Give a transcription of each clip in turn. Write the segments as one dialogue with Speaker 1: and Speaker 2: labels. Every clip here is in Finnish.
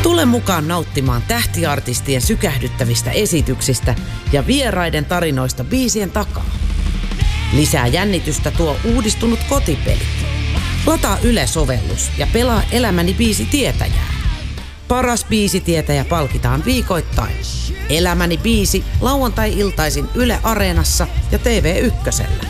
Speaker 1: Tule mukaan nauttimaan tähtiartistien sykähdyttävistä esityksistä ja vieraiden tarinoista biisien takaa. Lisää jännitystä tuo uudistunut kotipeli. Lataa Yle-sovellus ja pelaa Elämäni biisitietäjää. Paras biisitietäjä palkitaan viikoittain. Elämäni biisi lauantai-iltaisin Yle Areenassa ja TV1:llä.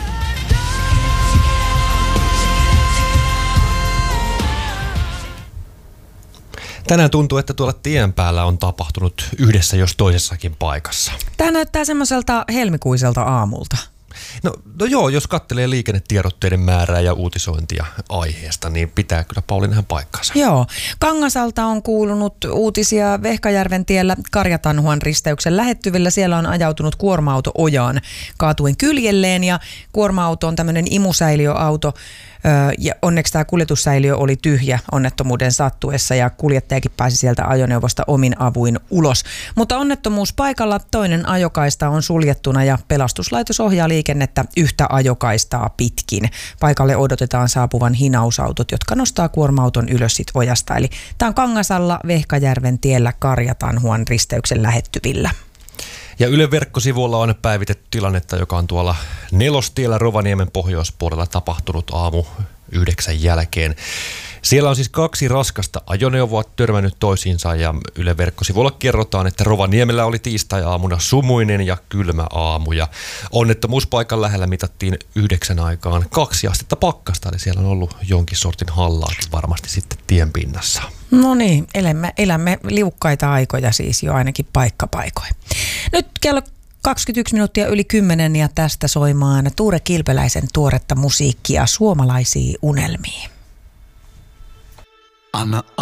Speaker 2: Tänään tuntuu, että tuolla tien päällä on tapahtunut yhdessä jos toisessakin paikassa.
Speaker 3: Tämä näyttää semmoiselta helmikuiselta aamulta.
Speaker 2: No joo, jos katselee liikennetiedotteiden määrää ja uutisointia aiheesta, niin pitää kyllä Pauliina paikkansa.
Speaker 3: Joo. Kangasalta on kuulunut uutisia Vehkajärven tiellä Karjatanhuan risteyksen lähettyvillä. Siellä on ajautunut kuorma-auto ojaan kaatuen kyljelleen ja kuorma-auto on tämmöinen imusäiliöauto. Ja onneksi tämä kuljetussäiliö oli tyhjä onnettomuuden sattuessa ja kuljettajakin pääsi sieltä ajoneuvosta omin avuin ulos. Mutta onnettomuuspaikalla toinen ajokaista on suljettuna ja pelastuslaitos ohjaa liikennettä yhtä ajokaistaa pitkin. Paikalle odotetaan saapuvan hinausautot, jotka nostaa kuorma-auton ylös sit ojasta. Eli tämä on Kangasalla Vehkajärven tiellä Karjatanhuan risteyksen lähettyvillä.
Speaker 2: Ja Ylen verkkosivuilla on päivitetty tilannetta, joka on tuolla Nelostiellä Rovaniemen pohjoispuolella tapahtunut aamu 9 jälkeen. Siellä on siis 2 raskasta ajoneuvoa törmännyt toisiinsa ja Ylen verkkosivuilla kerrotaan, että Rovaniemellä oli tiistai-aamuna sumuinen ja kylmä aamu. Ja onnettomuuspaikan lähellä mitattiin 9 aikaan 2 astetta pakkasta, eli siellä on ollut jonkin sortin hallaakin varmasti sitten tienpinnassa.
Speaker 3: No niin, elämme liukkaita aikoja siis jo ainakin paikkapaikoin. Nyt kello 21 minuuttia yli 10 ja tästä soimaan Tuure Kilpeläisen tuoretta musiikkia Suomalaisiin unelmiin.
Speaker 4: Anna